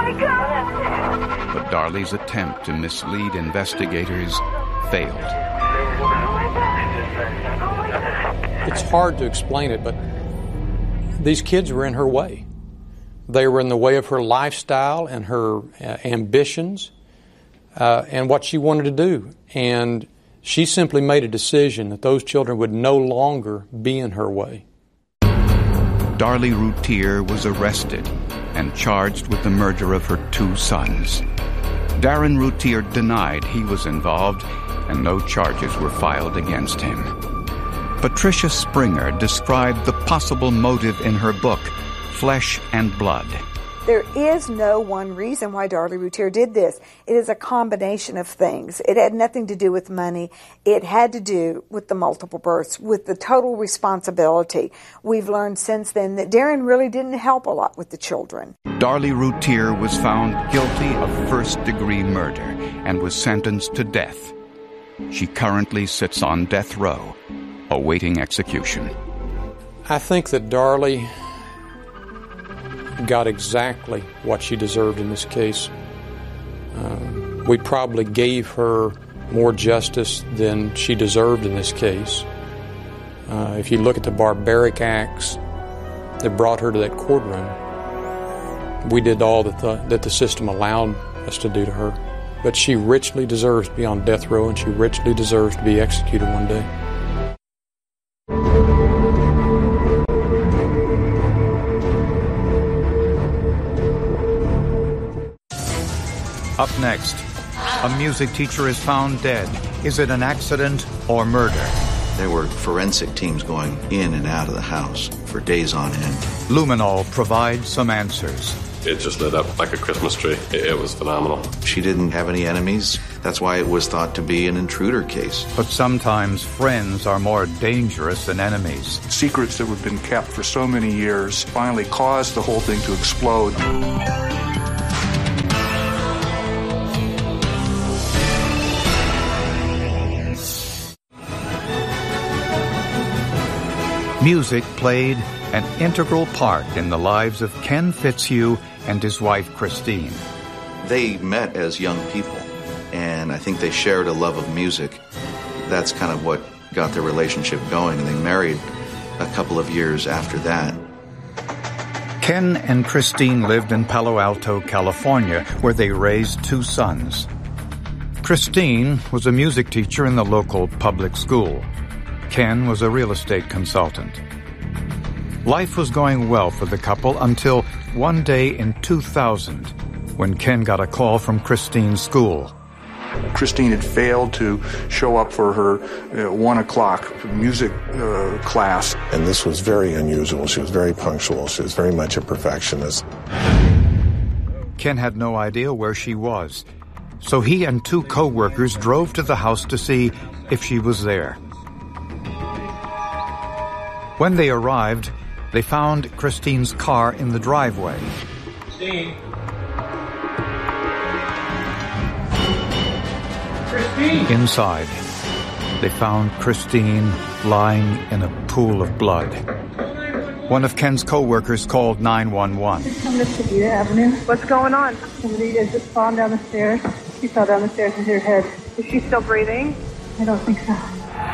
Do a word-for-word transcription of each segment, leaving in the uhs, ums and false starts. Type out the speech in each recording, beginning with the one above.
my God! But Darley's attempt to mislead investigators failed. It's hard to explain it, but these kids were in her way. They were in the way of her lifestyle and her uh, ambitions uh, and what she wanted to do. And she simply made a decision that those children would no longer be in her way. Darley Routier was arrested and charged with the murder of her two sons. Darren Routier denied he was involved, and no charges were filed against him. Patricia Springer described the possible motive in her book, Flesh and Blood. There is no one reason why Darley Routier did this. It is a combination of things. It had nothing to do with money. It had to do with the multiple births, with the total responsibility. We've learned since then that Darren really didn't help a lot with the children. Darley Routier was found guilty of first-degree murder and was sentenced to death. She currently sits on death row, awaiting execution. I think that Darley got exactly what she deserved in this case. Um, we probably gave her more justice than she deserved in this case. Uh, if you look at the barbaric acts that brought her to that courtroom, we did all that the, that the system allowed us to do to her. But she richly deserves to be on death row, and she richly deserves to be executed one day. Up next, a music teacher is found dead. Is it an accident or murder? There were forensic teams going in and out of the house for days on end. Luminol provides some answers. It just lit up like a Christmas tree. It, it was phenomenal. She didn't have any enemies. That's why it was thought to be an intruder case. But sometimes friends are more dangerous than enemies. Secrets that have been kept for so many years finally caused the whole thing to explode. Music played an integral part in the lives of Ken Fitzhugh and his wife, Christine. They met as young people, and I think they shared a love of music. That's kind of what got their relationship going, and they married a couple of years after that. Ken and Christine lived in Palo Alto, California, where they raised two sons. Christine was a music teacher in the local public school. Ken was a real estate consultant. Life was going well for the couple until one day in two thousand, when Ken got a call from Christine's school. Christine had failed to show up for her uh, one o'clock music uh, class. And this was very unusual. She was very punctual. She was very much a perfectionist. Ken had no idea where she was, so he and two co-workers drove to the house to see if she was there. When they arrived, they found Christine's car in the driveway. Christine. Christine. Inside, they found Christine lying in a pool of blood. One of Ken's co-workers called nine one one. Come to Sevita Avenue. What's going on? Somebody has just fallen down the stairs. She fell down the stairs and hit her head. Is she still breathing? I don't think so.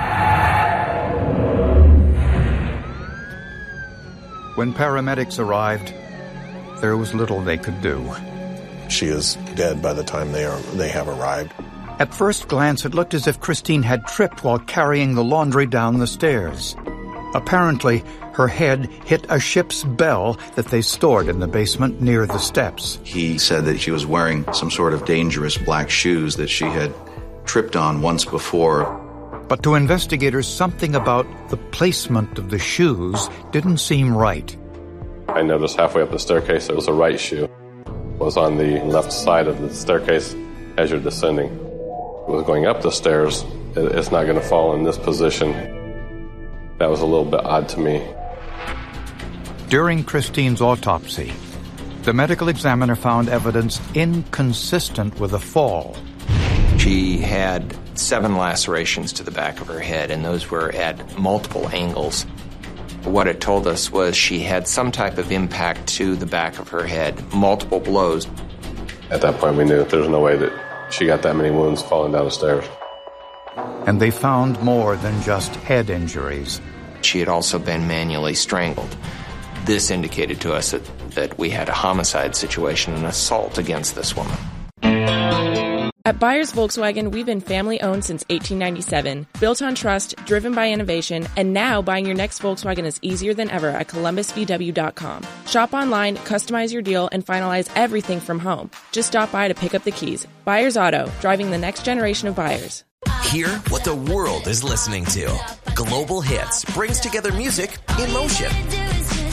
When paramedics arrived, there was little they could do. She is dead by the time they are they have arrived. At first glance, it looked as if Christine had tripped while carrying the laundry down the stairs. Apparently, her head hit a ship's bell that they stored in the basement near the steps. He said that she was wearing some sort of dangerous black shoes that she had tripped on once before. But to investigators, something about the placement of the shoes didn't seem right. I noticed halfway up the staircase there was a right shoe. It was on the left side of the staircase as you're descending. It was going up the stairs. It's not going to fall in this position. That was a little bit odd to me. During Christine's autopsy, the medical examiner found evidence inconsistent with a fall. She had seven lacerations to the back of her head, and those were at multiple angles. What it told us was she had some type of impact to the back of her head, multiple blows. At that point, we knew there was no way that she got that many wounds falling down the stairs. And they found more than just head injuries. She had also been manually strangled. This indicated to us that, that we had a homicide situation, an assault against this woman. At Byers Volkswagen, we've been family-owned since eighteen ninety-seven, built on trust, driven by innovation, and now buying your next Volkswagen is easier than ever at Columbus V W dot com. Shop online, customize your deal, and finalize everything from home. Just stop by to pick up the keys. Byers Auto, driving the next generation of buyers. Hear what the world is listening to. Global Hits brings together music in motion.